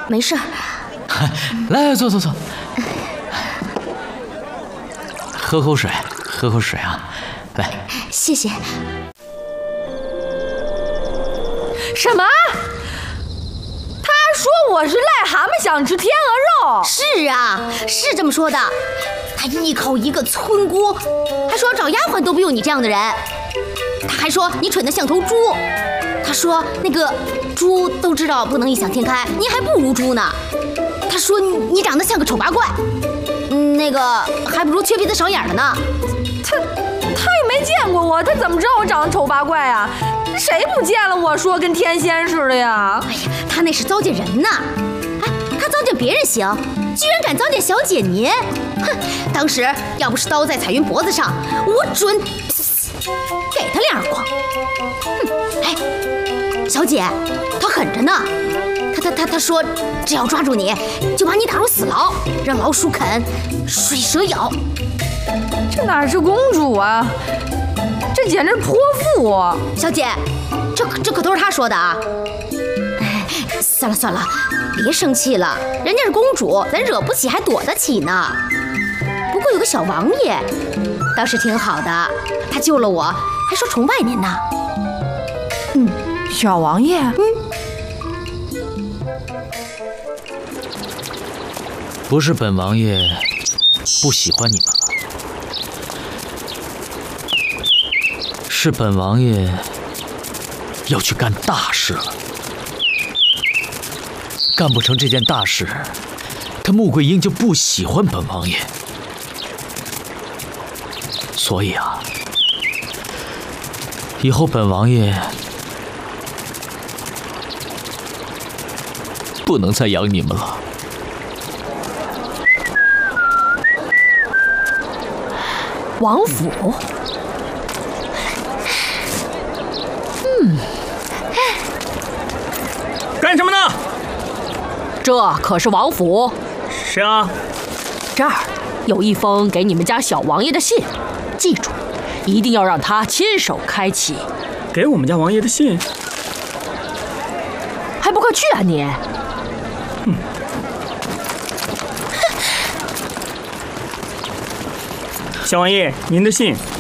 没事。 来，坐。喝口水啊，来。 谢谢。 什么？他说我是癞蛤蟆想吃天鹅肉。 是啊，是这么说的。他依靠一个村姑，还说要找丫鬟都不用你这样的人。他还说你蠢得像头猪。他说那个猪都知道不能异想天开，你还不如猪呢。他说你长得像个丑八怪，那个还不如缺鼻子少眼的呢。 他也没见过我，他怎么知道我长得丑八怪啊？谁不见了我说跟天仙似的呀？ 哎呀，他那是糟践人呢。哎，他糟践别人行，居然敢糟践小姐您！哼，当时要不是刀在彩云脖子上，我准给他2耳光。哼，哎，小姐，他狠着呢。他说只要抓住你，就把你打入死牢，让老鼠啃，水蛇咬。 这哪是公主啊，这简直泼妇！ 小姐，这可都是他说的啊。哎，算了，别生气了，人家是公主，咱惹不起还躲得起呢。不过有个小王爷，倒是挺好的，他救了我，还说崇拜您呢。 小王爷， 不是本王爷不喜欢你们了，是本王爷要去干大事了。干不成这件大事，他穆桂英就不喜欢本王爷。所以啊，以后本王爷不能再养你们了。 王府， 干什么呢？ 这可是王府。 是啊， 这儿有一封给你们家小王爷的信，记住，一定要让他亲手开启。 给我们家王爷的信， 还不快去啊你！ 小王爷，您的信。